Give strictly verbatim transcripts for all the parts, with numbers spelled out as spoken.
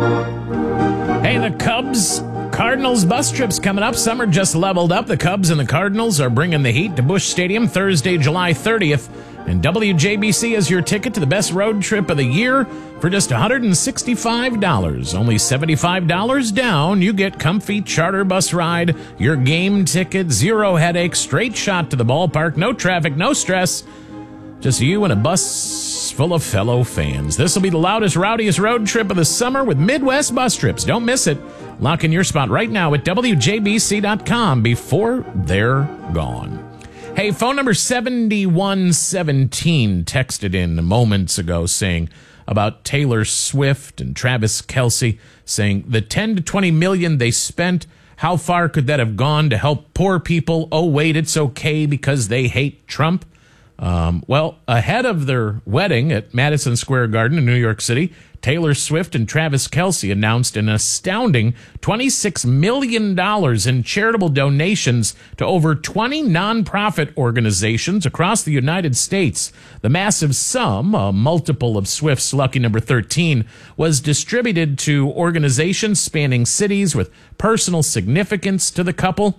Hey, the Cubs Cardinals bus trips coming up. Summer just leveled up. The Cubs and the Cardinals are bringing the heat to Busch Stadium Thursday, July thirtieth. And W J B C is your ticket to the best road trip of the year for just one hundred sixty-five dollars. Only seventy-five dollars down. You get comfy charter bus ride, your game ticket, zero headache, straight shot to the ballpark, no traffic, no stress. Just you and a bus full of fellow fans. This will be the loudest, rowdiest road trip of the summer with Midwest Bus Trips. Don't miss it. Lock in your spot right now at W J B C dot com before they're gone. Hey, phone number seventy-one seventeen texted in moments ago saying about Taylor Swift and Travis Kelce, saying the ten to twenty million they spent, how far could that have gone to help poor people? Oh, wait, it's okay because they hate Trump. Um, well, ahead of their wedding at Madison Square Garden in New York City, Taylor Swift and Travis Kelce announced an astounding twenty-six million dollars in charitable donations to over twenty nonprofit organizations across the United States. The massive sum, a multiple of Swift's lucky number thirteen, was distributed to organizations spanning cities with personal significance to the couple.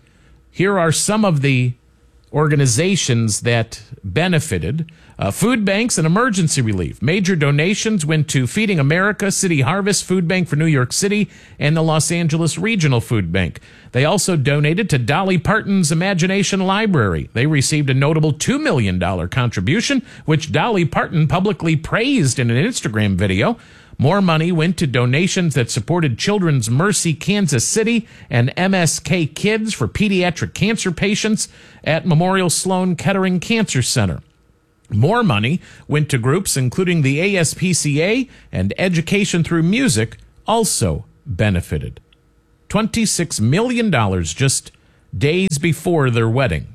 Here are some of the organizations that benefited. Uh, food banks and emergency relief. Major donations went to Feeding America, City Harvest Food Bank for New York City, and the Los Angeles Regional Food Bank. They also donated to Dolly Parton's Imagination Library. They received a notable two million dollars contribution, which Dolly Parton publicly praised in an Instagram video. More money went to donations that supported Children's Mercy Kansas City and M S K Kids for pediatric cancer patients at Memorial Sloan Kettering Cancer Center. More money went to groups including the A S P C A, and Education Through Music also benefited. twenty-six million dollars just days before their wedding.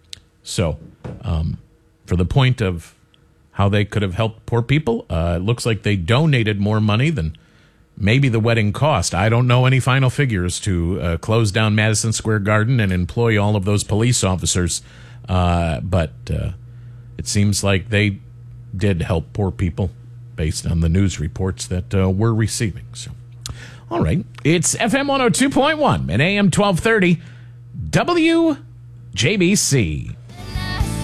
So, um, for the point of how they could have helped poor people, uh, it looks like they donated more money than maybe the wedding cost. I don't know any final figures to uh, close down Madison Square Garden and employ all of those police officers, uh, but uh, it seems like they did help poor people based on the news reports that uh, we're receiving. So, all right, it's F M one oh two point one and A M twelve thirty W J B C.